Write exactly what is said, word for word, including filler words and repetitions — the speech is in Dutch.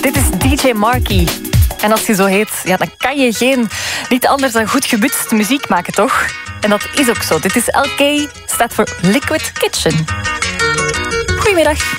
Dit is D J Marky. En als je zo heet, ja, dan kan je geen niet anders dan goed gebutste muziek maken, toch? En dat is ook zo. Dit is L K, staat voor Liquid Kitchen. Goedemiddag.